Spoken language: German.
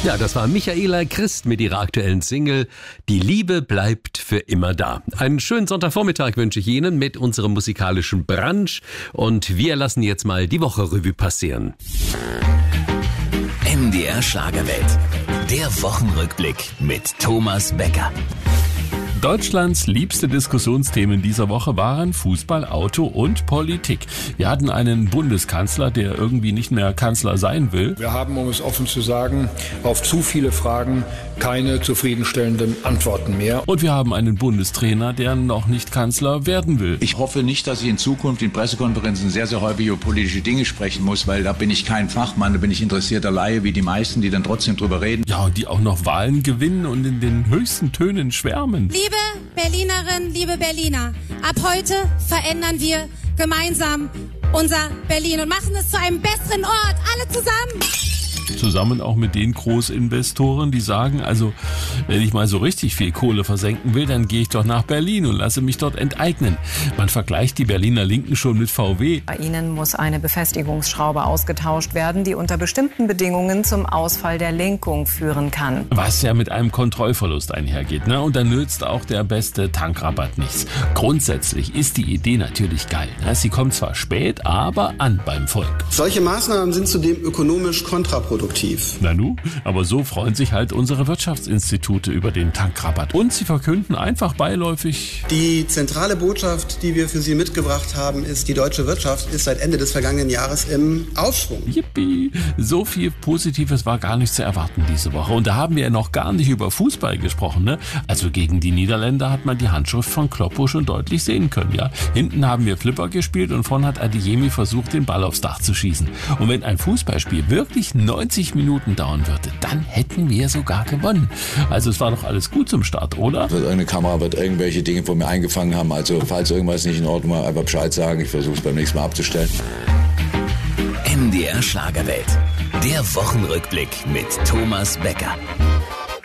Ja, das war Michaela Christ mit ihrer aktuellen Single Die Liebe bleibt für immer da. Einen schönen Sonntagvormittag wünsche ich Ihnen mit unserem musikalischen Brunch und wir lassen jetzt mal die Woche Revue passieren. MDR Schlagerwelt. Der Wochenrückblick mit Thomas Becker. Deutschlands liebste Diskussionsthemen dieser Woche waren Fußball, Auto und Politik. Wir hatten einen Bundeskanzler, der irgendwie nicht mehr Kanzler sein will. Wir haben, um es offen zu sagen, auf zu viele Fragen keine zufriedenstellenden Antworten mehr. Und wir haben einen Bundestrainer, der noch nicht Kanzler werden will. Ich hoffe nicht, dass ich in Zukunft in Pressekonferenzen sehr, sehr häufig über politische Dinge sprechen muss, weil da bin ich kein Fachmann, da bin ich interessierter Laie wie die meisten, die dann trotzdem drüber reden. Ja, und die auch noch Wahlen gewinnen und in den höchsten Tönen schwärmen. Liebe Berlinerinnen, liebe Berliner, ab heute verändern wir gemeinsam unser Berlin und machen es zu einem besseren Ort, alle zusammen. Zusammen auch mit den Großinvestoren, die sagen, also wenn ich mal so richtig viel Kohle versenken will, dann gehe ich doch nach Berlin und lasse mich dort enteignen. Man vergleicht die Berliner Linken schon mit VW. Bei ihnen muss eine Befestigungsschraube ausgetauscht werden, die unter bestimmten Bedingungen zum Ausfall der Lenkung führen kann. Was ja mit einem Kontrollverlust einhergeht, ne? Und dann nützt auch der beste Tankrabatt nichts. Grundsätzlich ist die Idee natürlich geil. Ne? Sie kommt zwar spät, aber an beim Volk. Solche Maßnahmen sind zudem ökonomisch kontraproduktiv. Nanu, aber so freuen sich halt unsere Wirtschaftsinstitute über den Tankrabatt. Und sie verkünden einfach beiläufig: Die zentrale Botschaft, die wir für Sie mitgebracht haben, ist, die deutsche Wirtschaft ist seit Ende des vergangenen Jahres im Aufschwung. Yippie! So viel Positives war gar nicht zu erwarten diese Woche. Und da haben wir ja noch gar nicht über Fußball gesprochen, ne? Also gegen die Niederländer hat man die Handschrift von Kloppo schon deutlich sehen können, ja? Hinten haben wir Flipper gespielt und vorn hat Adeyemi versucht, den Ball aufs Dach zu schießen. Und wenn ein Fußballspiel wirklich 90 Minuten dauern würde, dann hätten wir sogar gewonnen. Also es war doch alles gut zum Start, oder? Irgendeine Kamera wird irgendwelche Dinge von mir eingefangen haben. Also falls irgendwas nicht in Ordnung war, einfach Bescheid sagen. Ich versuche es beim nächsten Mal abzustellen. MDR Schlagerwelt. Der Wochenrückblick mit Thomas Becker.